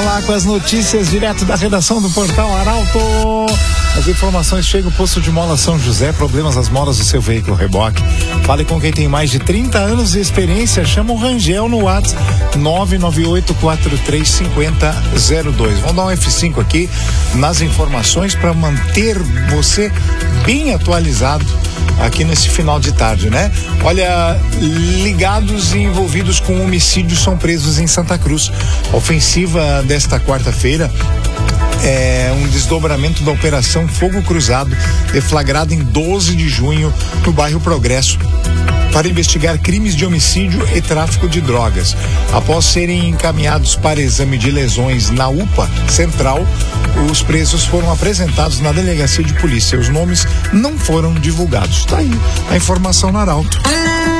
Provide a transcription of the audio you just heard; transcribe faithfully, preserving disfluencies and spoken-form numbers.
lá com as notícias direto da redação do Portal Arauto. As informações chegam. Posto de Mola São José, problemas nas molas do seu veículo reboque. Fale com quem tem mais de trinta anos de experiência. Chama o Rangel no WhatsApp nove nove oito quatro três cinco zero zero dois. Vamos dar um F cinco aqui nas informações para manter você bem atualizado aqui nesse final de tarde, né? Olha, ligados e envolvidos com homicídio são presos em Santa Cruz. A ofensiva desta quarta-feira é um desdobramento da Operação Fogo Cruzado, deflagrada em doze de junho no bairro Progresso, para investigar crimes de homicídio e tráfico de drogas. Após serem encaminhados para exame de lesões na U P A Central, os presos foram apresentados na delegacia de polícia. Os nomes não foram divulgados. Tá aí a informação no Arauto.